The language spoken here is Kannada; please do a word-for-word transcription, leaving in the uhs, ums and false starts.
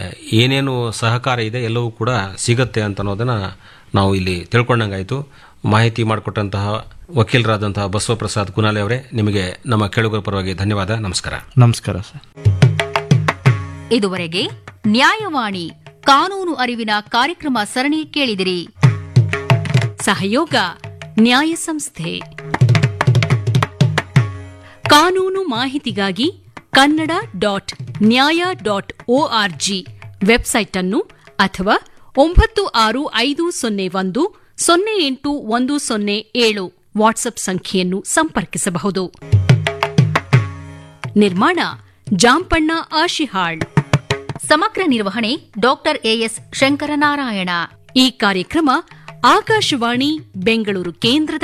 ಏನೇನು ಸಹಕಾರ ಇದೆ ಎಲ್ಲವೂ ಕೂಡ ಸಿಗತ್ತೆ ಅಂತ ಅನ್ನೋದನ್ನ ನಾವು ಇಲ್ಲಿ ತಿಳ್ಕೊಂಡಂಗಾಯಿತು. ಮಾಹಿತಿ ಮಾಡಿಕೊಟ್ಟಂತಹ ವಕೀಲರಾದಂತಹ ಬಸವಪ್ರಸಾದ್ ಕುನಾಲೆ ಅವರೇ, ನಿಮಗೆ ನಮ್ಮ ಕೇಳುಗರ ಪರವಾಗಿ ಧನ್ಯವಾದ. ನಮಸ್ಕಾರ. ನಮಸ್ಕಾರ ಸರ್. ಇದುವರೆಗೆ ನ್ಯಾಯವಾಣಿ ಕಾನೂನು ಅರಿವಿನ ಕಾರ್ಯಕ್ರಮ ಸರಣಿ ಕೇಳಿದಿರಿ. ಸಹಯೋಗ ನ್ಯಾಯ ಸಂಸ್ಥೆ. ಕಾನೂನು ಮಾಹಿತಿಗಾಗಿ ಕನ್ನಡ ಡಾಟ್ ನ್ಯಾಯ ಡಾಟ್ ಒಆರ್ಜಿ ವೆಬ್ಸೈಟ್ ಅನ್ನು ಅಥವಾ ಒಂಬತ್ತು ಆರು ಐದು ಸೊನ್ನೆ ಒಂದು ಸೊನ್ನೆ ಎಂಟು ಒಂದು ಸೊನ್ನೆ ಏಳು ವಾಟ್ಸ್ಆಪ್ ಸಂಖ್ಯೆಯನ್ನು ಸಂಪರ್ಕಿಸಬಹುದು. ನಿರ್ಮಾಣ ಜಾಂಪಣ್ಣ ಆಶಿಹಾಳ್. ಸಮಗ್ರ ನಿರ್ವಹಣೆ ಡಾಕ್ಟರ್ ಎಎಸ್ ಶಂಕರನಾರಾಯಣ. ಈ ಕಾರ್ಯಕ್ರಮ ಆಕಾಶವಾಣಿ ಬೆಂಗಳೂರು ಕೇಂದ್ರದ